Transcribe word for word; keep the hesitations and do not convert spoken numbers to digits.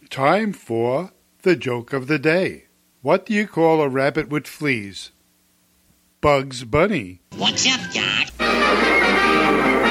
Time for the joke of the day. What do you call a rabbit with fleas? Bugs Bunny. What's up, Doc?